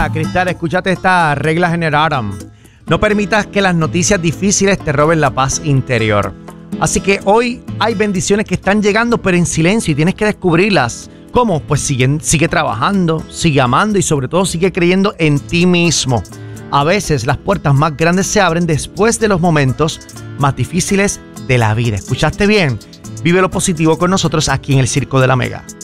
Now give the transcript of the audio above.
Mira, Cristal, escúchate esta regla general. No permitas que las noticias difíciles te roben la paz interior. Así que hoy hay bendiciones que están llegando, pero en silencio, y tienes que descubrirlas. ¿Cómo? Pues sigue trabajando, sigue amando y sobre todo sigue creyendo en ti mismo. A veces las puertas más grandes se abren después de los momentos más difíciles de la vida. ¿Escuchaste bien? Vive lo positivo con nosotros aquí en el Circo de la Mega.